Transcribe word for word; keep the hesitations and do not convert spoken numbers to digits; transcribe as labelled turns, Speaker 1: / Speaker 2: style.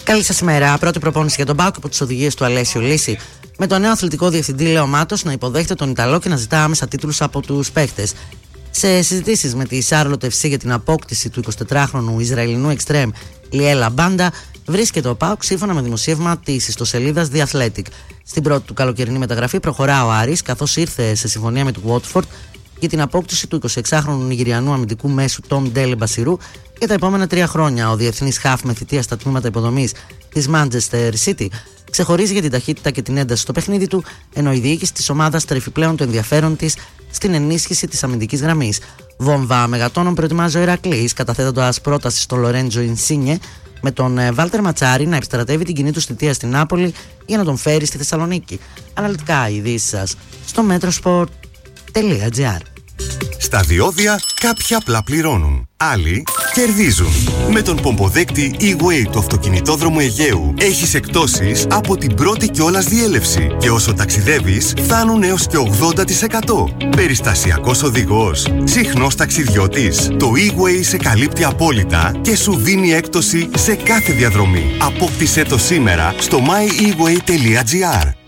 Speaker 1: Καλή σας ημέρα. Πρώτη προπόνηση για τον ΠΑΟΚ από τις οδηγίες του Αλέσιο Λύση. Με τον νέο αθλητικό διευθυντή Λέο Μάτος να υποδέχεται τον Ιταλό και να ζητά άμεσα τίτλους από τους παίχτες. Σε συζητήσεις με τη Σάρλοτ εφ σι για την απόκτηση του εικοσιτετράχρονου Ισραηλινού εξτρέμ Λιέλα Μπάντα, βρίσκεται ο ΠΑΟΚ σύμφωνα με δημοσίευμα της ιστοσελίδας The Athletic. Στην πρώτη του καλοκαιρινή μεταγραφή προχωρά ο Άρης, καθώς ήρθε σε συμφωνία με του Watford για την απόκτηση του εικοσιεξάχρονου Νιγηριανού αμυντικού μέσου Τόμ Ντέλε Μπασιρού για τα επόμενα τρία χρόνια. Ο διεθνής χαφ με θητεία στα τμήματα υποδομής της Manchester City ξεχωρίζει για την ταχύτητα και την ένταση στο παιχνίδι του, ενώ η διοίκηση της ομάδας τρέφει πλέον το ενδιαφέρον της στην ενίσχυση της αμυντικής γραμμής. Βόμβα μεγατόνων προετοιμάζει ο Ηρακλής, καταθέτοντας πρόταση στο Λορέντζο Ινσίνιε, με τον Βάλτερ Ματσάρη να επιστρατεύει την κοινή του θητεία στην Νάπολη για να τον φέρει στη Θεσσαλονίκη. Αναλυτικά οι ειδήσεις σας στο metrosport τελεία gr.
Speaker 2: Στα διόδια κάποιοι απλά πληρώνουν, άλλοι κερδίζουν. Με τον πομποδέκτη E-Way του αυτοκινητόδρομου Αιγαίου έχεις εκπτώσεις από την πρώτη κιόλας διέλευση και όσο ταξιδεύεις φτάνουν έως και ογδόντα τοις εκατό. Περιστασιακός οδηγός, συχνός ταξιδιώτης. Το E-Way σε καλύπτει απόλυτα και σου δίνει έκπτωση σε κάθε διαδρομή. Απόκτησέ το σήμερα στο my e way τελεία gr.